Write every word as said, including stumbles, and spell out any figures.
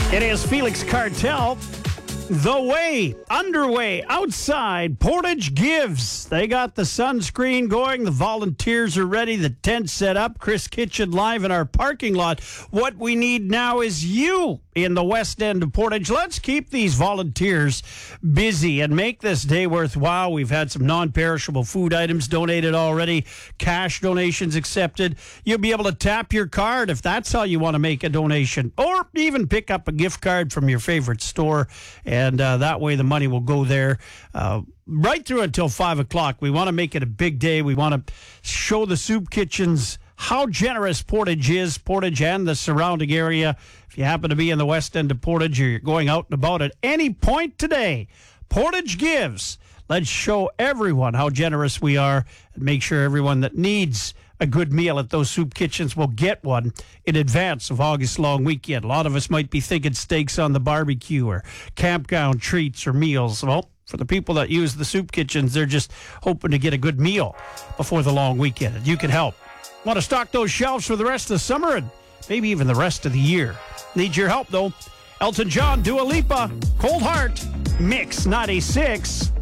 It is Felix Cartel. The way, underway, outside, Portage Gives. They got the sunscreen going. The volunteers are ready. The tent set up. Chris Kitchen live in our parking lot. What we need now is you in the west end of Portage. Let's keep these volunteers busy and make this day worthwhile. We've had some non-perishable food items donated already. Cash donations accepted. You'll be able to tap your card if that's how you want to make a donation, or even pick up a gift card from your favorite store. And uh, that way the money will go there uh, right through until five o'clock. We want to make it a big day. We want to show the soup kitchens how generous Portage is, Portage and the surrounding area. If you happen to be in the west end of Portage or you're going out and about at any point today, Portage Gives. Let's show everyone how generous we are and make sure everyone that needs a good meal at those soup kitchens will get one in advance of August long weekend. A lot of us might be thinking steaks on the barbecue or campground treats or meals. Well, for the people that use the soup kitchens, they're just hoping to get a good meal before the long weekend. And you can help. Want to stock those shelves for the rest of the summer and maybe even the rest of the year. Need your help, though. Elton John, Dua Lipa, Cold Heart, Mix ninety-six.